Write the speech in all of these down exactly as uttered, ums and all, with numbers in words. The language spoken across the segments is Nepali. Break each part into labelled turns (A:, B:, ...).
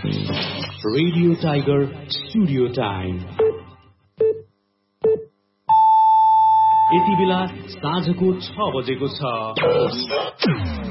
A: रेडियो टाइगर स्टुडियो टाइम यति बेला साँझको छ बजेको छ।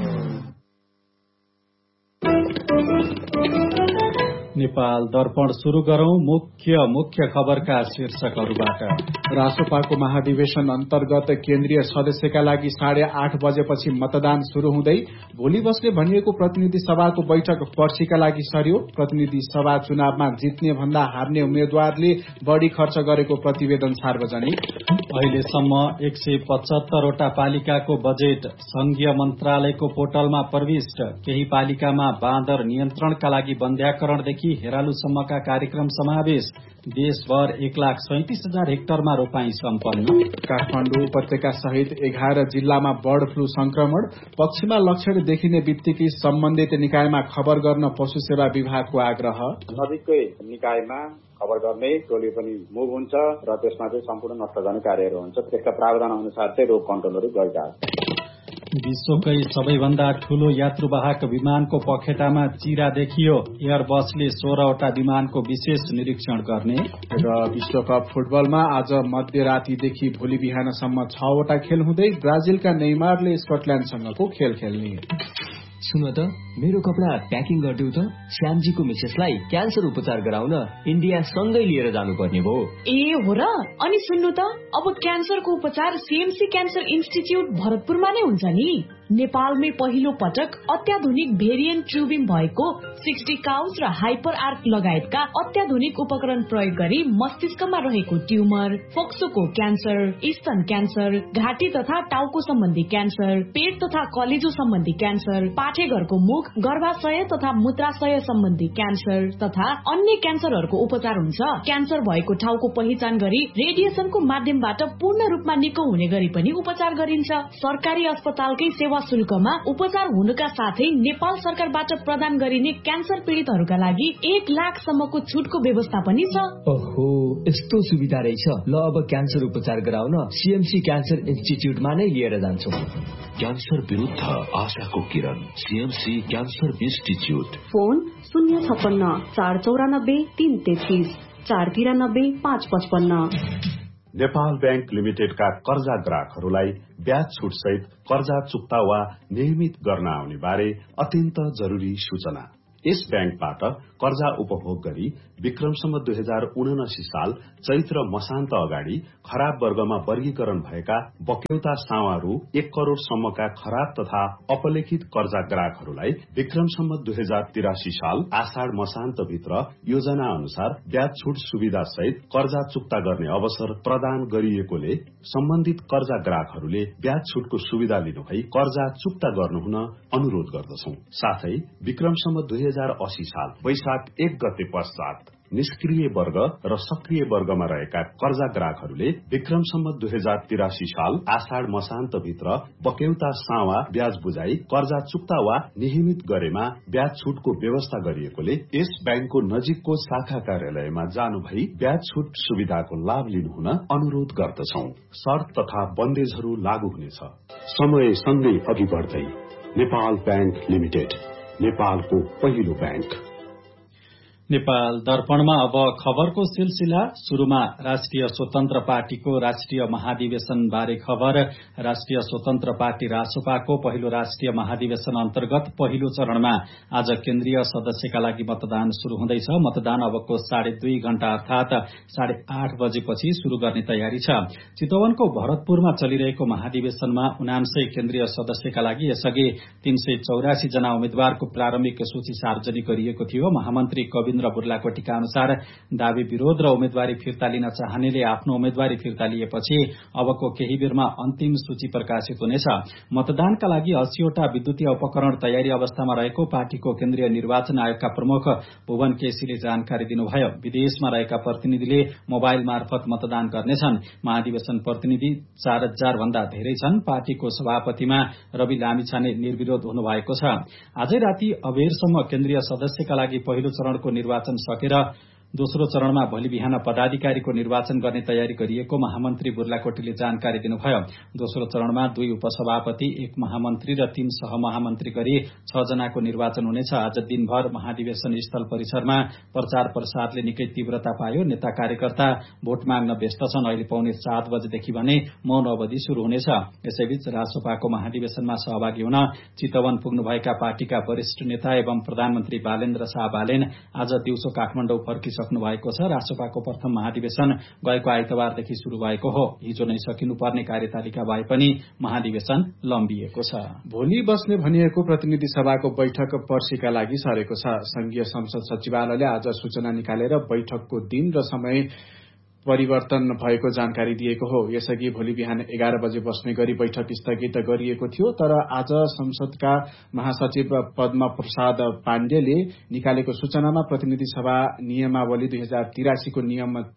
B: नेपाल दर्पण शुरू गरौं मुख्य मुख्य खबरका शीर्षकहरूबाट। रासोपाको महाधिवेशन अन्तर्गत केन्द्रीय सदस्यका लागि साढे आठ बजेपछि मतदान शुरू हुँदै भोलि बस्ने भनिएको प्रतिनिधि सभाको बैठक पर्सीका लागि सर्यो। प्रतिनिधि सभा चुनावमा जित्ने भन्दा हार्ने उम्मेद्वारले बढ़ी खर्च गरेको प्रतिवेदन सार्वजनिक। अहिलेसम्म एक सय पचहत्तरवटा पालिकाको बजेट संघीय मन्त्रालयको पोर्टलमा प्रविष्ट। केही पालिकामा बाँदर नियन्त्रणका लागि वन्ध्याकरणदेखि हेरालुसम्मका कार्यक्रम समावेश। देशभर एक लाख सैंतिस हजार हेक्टरमा रोपाई सम्पन्न। काठमाडौँ उपत्यका सहित एघार जिल्लामा बर्ड फ्लू संक्रमण। पक्षीमा लक्षण देखिने बित्तिकै सम्बन्धित निकायमा खबर गर्न पशु सेवा विभागको आग्रह।
C: नजिकै निकायमा खबर गर्ने टोली पनि मुभ हुन्छ र त्यसमा चाहिँ सम्पूर्ण नष्ट गर्ने कार्यहरू हुन्छ। त्यसका प्रावधान अनुसार चाहिँ रोग कन्ट्रोलहरू गरेका छन्।
B: विश्वकै सबैभन्दा ठूलो यात्रुवाहक विमानको पखेटामा चिरा देखियो। एयरबसले सोह्रवटा विमानको विशेष निरीक्षण गर्ने। र विश्वकप फुटबलमा आज मध्यरातीदेखि भोलि बिहानसम्म छवटा खेल हुँदै ब्राजिलका नेइमारले स्कटल्याण्डसँगको खेल खेल्ने।
D: सुन त मेरो कपडा प्याकिङ गरिदेऊ त। श्यामजीको मिसेसलाई क्यान्सर उपचार गराउन इन्डिया सँगै लिएर जानुपर्ने भयो।
E: ए हो र। अनि सुन्नु त अब क्यान्सरको उपचार सीएमसी क्यान्सर इन्स्टिच्युट भरतपुरमा नै हुन्छ नि। नेपालमै पहिलो पटक अत्याधुनिक भेरिएन्ट ट्युबिङ भएको सिक्सटी काउज र हाइपर आर्क लगायतका अत्याधुनिक उपकरण प्रयोग गरी मस्तिष्कमा रहेको ट्युमर, फोक्सोको क्यान्सर, स्तन क्यान्सर, घाँटी तथा टाउको सम्बन्धी क्यान्सर, पेट तथा कलेजो सम्बन्धी क्यान्सर, पाठेघरको मुख, गर्भाशय तथा मूत्राशय सम्बन्धी क्यान्सर तथा अन्य क्यान्सरहरूको उपचार हुन्छ। क्यान्सर भएको ठाउँको पहिचान गरी रेडिएसनको माध्यमबाट पूर्ण रूपमा निको हुने गरी पनि उपचार गरिन्छ। सरकारी अस्पतालकै सेवा शुल्कमा उपचार हुनुका साथै नेपाल सरकारबाट प्रदान गरिने क्यान्सर पीड़ितहरूका लागि एक लाख सम्मको छुटको व्यवस्था पनि छ।
D: ओहो, यस्तो सुविधा रहेछ। ल अब क्यान्सर उपचार गराउन सीएमसी क्यान्सर इन्स्टिच्युटमा नै लिएर जान्छौ।
F: क्यान्सर विरुद्ध आशाको किरण, सीएमसी क्यान्सर इन्स्टिच्युट।
G: फोन शून्य छप्पन्न चार चौरानब्बे तीन तेत्तीस चार तिरानब्बे पाँच पचपन्न।
H: नेपाल बैंक लिमिटेडका कर्जा ग्राहकहरूलाई ब्याज छुट सहित कर्जा चुक्ता वा नियमित गर्न आउने बारे अत्यन्त जरूरी सूचना। यस बैंकबाट कर्जा उपभोग गरी विक्रमसम्म दुई हजार उनासी साल चैत्र मसान्त अगाडि खराब वर्गमा वर्गीकरण भएका बक्यौता सावारू एक करोड़ सम्मका खराब तथा अपलेखित कर्जा ग्राहकहरूलाई विक्रमसम्म दुई हजार तिरासी साल आषाढ़ मसान्त भित्र योजना अनुसार ब्याज छुट सुविधा सहित कर्जा चुक्ता गर्ने अवसर प्रदान गरिएकोले सम्बन्धित कर्जा ग्राहकहरूले ब्याज छुटको सुविधा लिनुभई कर्जा चुक्ता गर्नुहुन अनुरोध गर्दछौं। साथै विक्रमसम्म दुई हजार अस्सी साल वैशाख एक गते पश्चात निष्क्रिय वर्ग र सक्रिय वर्गमा रहेका कर्जा ग्राहकहरूले विक्रमसम्म दुई हजार तिरासी साल आषाढ़ मसान्त भित्र बक्यौता सावा ब्याज बुझाई कर्जा चुक्ता वा नियमित गरेमा ब्याज छुटको व्यवस्था गरिएकोले यस बैंकको नजिकको शाखा कार्यालयमा जानु भई ब्याज छुट सुविधाको लाभ लिनुहुन अनुरोध गर्दछौं। शर्त तथा बन्देजहरू लागू हुनेछ। समय सँगै अघि बढ्दै नेपाल बैंक लिमिटेड, नेपालको पहिलो बैंक।
B: नेपाल दर्पणमा अब खबरको सिलसिला। शुरूमा राष्ट्रिय स्वतन्त्र पार्टीको राष्ट्रिय महाधिवेशन बारे खबर। राष्ट्रिय स्वतन्त्र पार्टी रासोपाको पहिलो राष्ट्रिय महाधिवेशन अन्तर्गत पहिलो चरणमा आज केन्द्रीय सदस्यका लागि मतदान शुरू हुँदैछ। मतदान अबको साढे दुई घण्टा अर्थात साढे आठ बजेपछि शुरू गर्ने तयारी छ। चितवनको भरतपुरमा चलिरहेको महाधिवेशनमा उनान्सय केन्द्रीय सदस्यका लागि यसअघि तीन सय चौरासी जना उम्मेद्वारको प्रारम्भिक सूची सार्वजनिक गरिएको थियो। महामन्त्री कविन्द्र बुर्लाकोटीका अनुसार दावी विरोध र उम्मेद्वारी फिर्ता लिन चाहनेले आफ्नो उम्मेद्वारी फिर्ता लिएपछि अबको केही बेरमा अन्तिम सूची प्रकाशित हुनेछ। मतदानका लागि अस्सीवटा विद्युतीय उपकरण तयारी अवस्थामा रहेको पार्टीको केन्द्रीय निर्वाचन आयोगका प्रमुख भुवन केसीले जानकारी दिनुभयो। विदेशमा रहेका प्रतिनिधिले मोबाइल मार्फत मतदान गर्नेछन्। महाधिवेशन प्रतिनिधि चार हजार भन्दा धेरै छन्। पार्टीको सभापतिमा रवि लामिछाने निर्विरोध हुनुभएको छ। आजै राति अबेरसम्म केन्द्रीय सदस्यका लागि पहिलो चरणको निर्वाचन सकेर दोस्रो चरणमा भोलि बिहान पदाधिकारीको निर्वाचन गर्ने तयारी गरिएको महामन्त्री बुर्लाकोटीले जानकारी दिनुभयो। दोस्रो चरणमा दुई उपसभापति, एक महामन्त्री र तीन सहमहामन्त्री गरी छ जनाको निर्वाचन हुनेछ। आज दिनभर महाधिवेशन स्थल परिसरमा प्रचार प्रसारले निकै तीव्रता पायो। नेता कार्यकर्ता भोट माग्न व्यस्त छन्। अहिले पौने सात बजेदेखि भने मौन अवधि शुरू हुनेछ। यसैबीच रासोपाको महाधिवेशनमा सहभागी हुन चितवन पुग्नुभएका पार्टीका वरिष्ठ नेता एवं प्रधानमन्त्री बालेन्द्र शाह बालेन आज दिउँसो काठमाडौँ फर्किसक्नु भएको छ। रासोपाको प्रथम महाधिवेशन गएको आइतबारदेखि शुरू भएको हो। हिजो नै सकिनुपर्ने कार्यतालिका भए पनि महाधिवेशन लम्बिएको छ।
I: भोलि बस्ने भनिएको प्रतिनिधि सभाको बैठक पर्सीका लागि सरेको छ। संघीय संसद सचिवालयले आज सूचना निकालेर बैठकको दिन र समय परिवर्तन भएको जानकारी दिएको हो। यसअघि भोलि बिहान एघार बजे बस्ने गरी बैठक स्थगित गरिएको थियो, तर आज संसदका महासचिव पद्म प्रसाद पाण्डेले निकालेको सूचनामा प्रतिनिधि सभा नियमावली दुई हजार तिरासीको नियम